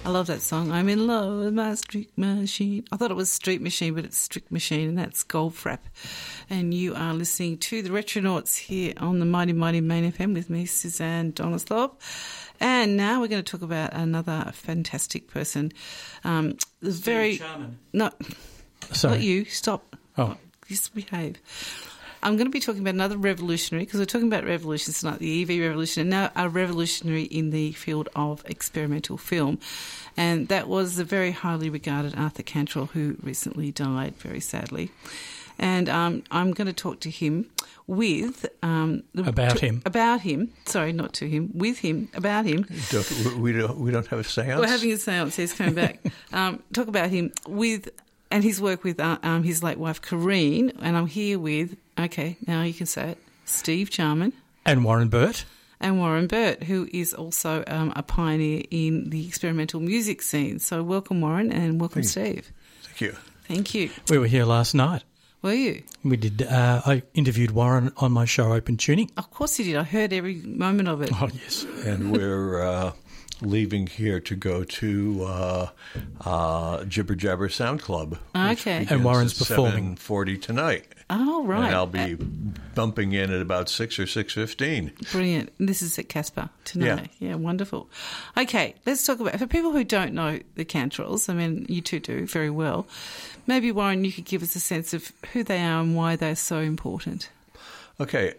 I love that song. I'm in love with my street machine. I thought it was Street Machine, but it's Strict Machine, and that's Goldfrapp. And you are listening to the Retronauts here on the Mighty Mighty Main FM with me, Suzanne Donisthorpe. And now we're going to talk about another fantastic person. Steve Charman. No, Sorry. not you. Stop. Oh. Just behave. I'm going to be talking about another revolutionary, because we're talking about revolutions tonight, the EV revolution, and now a revolutionary in the field of experimental film. And that was the very highly regarded Arthur Cantrell, who recently died, very sadly. And I'm going to talk to him with... About him. Sorry, not to him. With him, about him. We don't have a seance? We're having a seance. He's coming back. Talk about him with... And his work with his late wife, Corinne. And I'm here with, okay, now you can say it, Steve Charman. And Warren Burt. And Warren Burt, who is also a pioneer in the experimental music scene. So welcome, Warren, and welcome, Steve. Thank you. Thank you. We were here last night. Were you? We did. I interviewed Warren on my show, Open Tuning. Of course you did. I heard every moment of it. Oh, yes. And we're leaving here to go to Jibber Jabber Sound Club. Okay. And Warren's performing. 7:40 tonight. Oh, right. And I'll be bumping in at about 6 or 6:15. Brilliant. This is at Casper tonight. Yeah, wonderful. Okay, let's talk about, for people who don't know the Cantrells, I mean, you two do very well, maybe, Warren, you could give us a sense of who they are and why they're so important. Okay.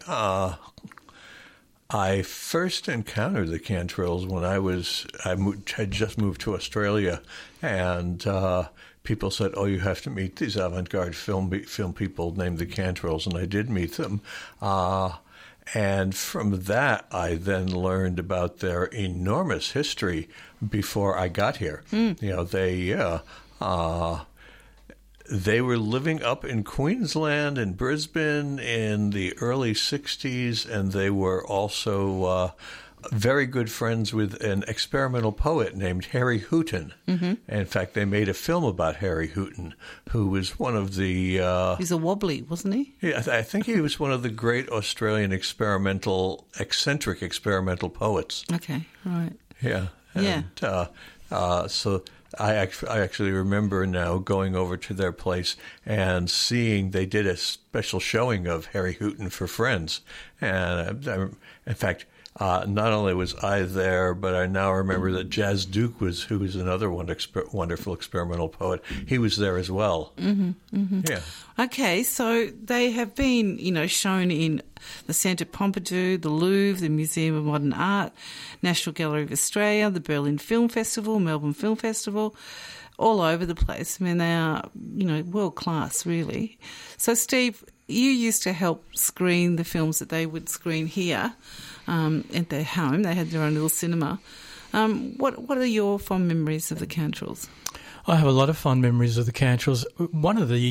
I first encountered the Cantrells when had just moved to Australia, and people said, "Oh, you have to meet these avant-garde film people named the Cantrells," and I did meet them. And from that, I then learned about their enormous history before I got here. You know, they were living up in Queensland and Brisbane in the early 60s, and they were also very good friends with an experimental poet named Harry Hooton. Mm-hmm. In fact, they made a film about Harry Hooton, who was one of the... He's a wobbly, wasn't he? Yeah, I think he was one of the great Australian eccentric experimental poets. Okay, right. Yeah. And, so... I actually remember now going over to their place and seeing they did a special showing of Harry Hooton for Friends. And in fact, not only was I there, but I now remember that Jazz Duke who was another wonderful experimental poet. He was there as well. Mm-hmm, mm-hmm. Yeah. Okay, so they have been, shown in the Centre Pompidou, the Louvre, the Museum of Modern Art, National Gallery of Australia, the Berlin Film Festival, Melbourne Film Festival, all over the place. I mean, they are, world class, really. So, Steve, you used to help screen the films that they would screen here at their home. They had their own little cinema. What are your fond memories of the Cantrells? I have a lot of fond memories of the Cantrells. One of the